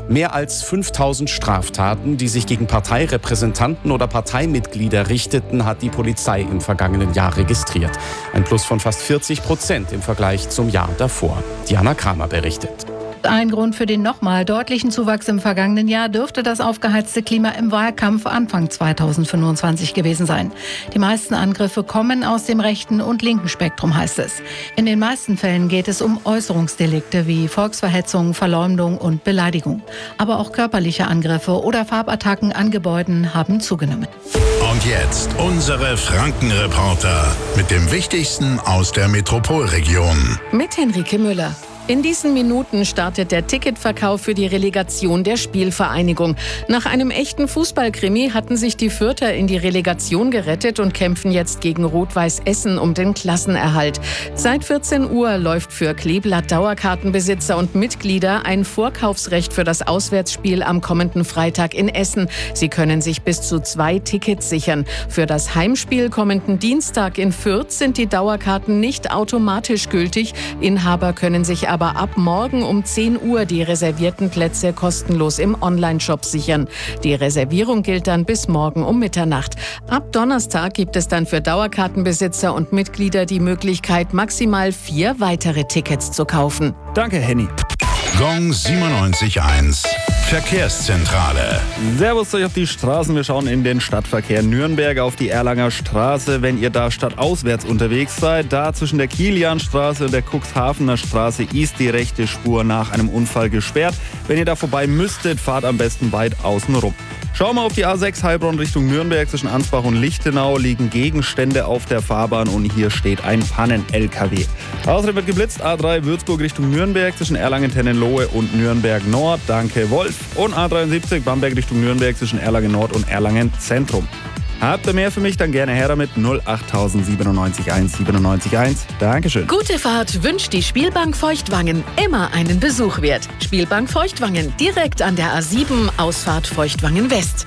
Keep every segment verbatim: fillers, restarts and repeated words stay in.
Mehr als fünftausend Straftaten, die sich gegen Parteirepräsentanten oder Parteimitglieder richteten, hat die Polizei im vergangenen Jahr registriert. Ein Plus von fast vierzig Prozent im Vergleich zum Jahr davor. Diana Kramer berichtet. Ein Grund für den nochmal deutlichen Zuwachs im vergangenen Jahr dürfte das aufgeheizte Klima im Wahlkampf Anfang zweitausendfünfundzwanzig gewesen sein. Die meisten Angriffe kommen aus dem rechten und linken Spektrum, heißt es. In den meisten Fällen geht es um Äußerungsdelikte wie Volksverhetzung, Verleumdung und Beleidigung. Aber auch körperliche Angriffe oder Farbattacken an Gebäuden haben zugenommen. Und jetzt unsere Franken-Reporter mit dem Wichtigsten aus der Metropolregion. Mit Henrike Müller. In diesen Minuten startet der Ticketverkauf für die Relegation der Spielvereinigung. Nach einem echten Fußballkrimi hatten sich die Fürther in die Relegation gerettet und kämpfen jetzt gegen Rot-Weiß Essen um den Klassenerhalt. Seit vierzehn Uhr läuft für Kleeblatt-Dauerkartenbesitzer und Mitglieder ein Vorkaufsrecht für das Auswärtsspiel am kommenden Freitag in Essen. Sie können sich bis zu zwei Tickets sichern. Für das Heimspiel kommenden Dienstag in Fürth sind die Dauerkarten nicht automatisch gültig. Inhaber können sich aber aber ab morgen um zehn Uhr die reservierten Plätze kostenlos im Onlineshop sichern. Die Reservierung gilt dann bis morgen um Mitternacht. Ab Donnerstag gibt es dann für Dauerkartenbesitzer und Mitglieder die Möglichkeit, maximal vier weitere Tickets zu kaufen. Danke, Henny. Gong siebenundneunzig Komma eins. Verkehrszentrale. Servus euch auf die Straßen. Wir schauen in den Stadtverkehr Nürnberg auf die Erlanger Straße. Wenn ihr da stadtauswärts unterwegs seid, da zwischen der Kilianstraße und der Cuxhavener Straße ist die rechte Spur nach einem Unfall gesperrt. Wenn ihr da vorbei müsstet, fahrt am besten weit außen rum. Schauen wir auf die A sechs Heilbronn Richtung Nürnberg. Zwischen Ansbach und Lichtenau liegen Gegenstände auf der Fahrbahn und hier steht ein Pannen-L K W. Außerdem wird geblitzt A drei Würzburg Richtung Nürnberg zwischen Erlangen-Tennenlohe und Nürnberg Nord. Danke Wolf. Und A dreiundsiebzig Bamberg Richtung Nürnberg zwischen Erlangen Nord und Erlangen Zentrum. Habt ihr mehr für mich, dann gerne her damit. null acht siebenundneunzig eins siebenundneunzig eins. Dankeschön. Gute Fahrt wünscht die Spielbank Feuchtwangen. Immer einen Besuch wert. Spielbank Feuchtwangen, direkt an der A sieben, Ausfahrt Feuchtwangen West.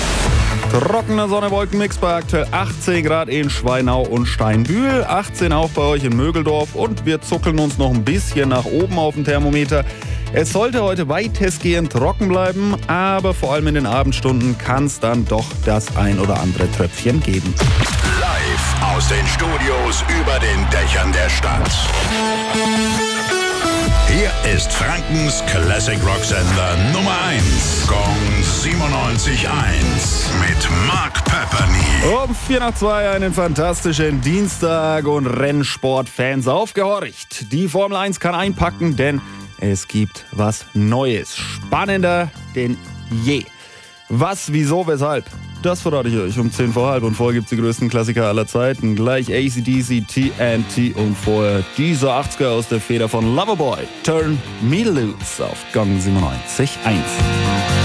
Trockener Sonne-Wolken-Mix bei aktuell achtzehn Grad in Schweinau und Steinbühl, achtzehn auch bei euch in Mögeldorf und wir zuckeln uns noch ein bisschen nach oben auf dem Thermometer. Es sollte heute weitestgehend trocken bleiben, aber vor allem in den Abendstunden kann es dann doch das ein oder andere Tröpfchen geben. Live aus den Studios über den Dächern der Stadt. Hier ist Frankens Classic Rock Sender Nummer eins. Gong siebenundneunzig Komma eins mit Mark Pepperny. Um vier nach zwei einen fantastischen Dienstag und Rennsportfans aufgehorcht. Die Formel eins kann einpacken, denn es gibt was Neues. Spannender denn je. Was, wieso, weshalb? Das verrate ich euch um zehn vor halb. Und vorher gibt's die größten Klassiker aller Zeiten. Gleich A C D C, T N T und vorher dieser achtziger aus der Feder von Loverboy. Turn Me Loose auf Gong siebenundneunzig Komma eins.